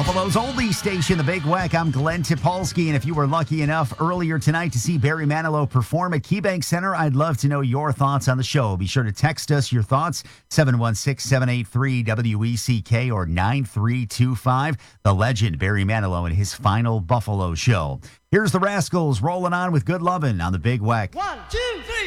Buffalo's oldie station, The Big Weck. I'm Glenn Tipolsky, and if you were lucky enough earlier tonight to see Barry Manilow perform at KeyBank Center, I'd love to know your thoughts on the show. Be sure to text us your thoughts, 716-783-WECK or 9325. The legend Barry Manilow and his final Buffalo show. Here's the Rascals rolling on with Good Lovin' on The Big Weck. 1, 2, 3.